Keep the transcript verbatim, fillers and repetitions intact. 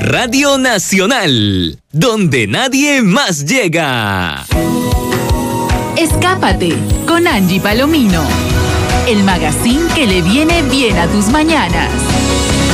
Radio Nacional, donde nadie más llega. Escápate con Angie Palomino, el magazine que le viene bien a tus mañanas.